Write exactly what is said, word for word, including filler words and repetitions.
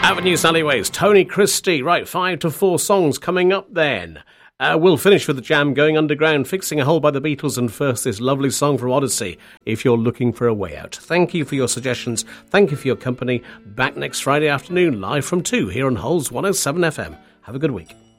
Avenues, Alleyways, Tony Christie. Right, five to four songs coming up then. Uh, we'll finish with the Jam, Going Underground, Fixing a Hole by the Beatles, and first this lovely song from Odyssey, If You're Looking for a Way Out. Thank you for your suggestions. Thank you for your company. Back next Friday afternoon, live from two, here on Holes one oh seven F M. Have a good week.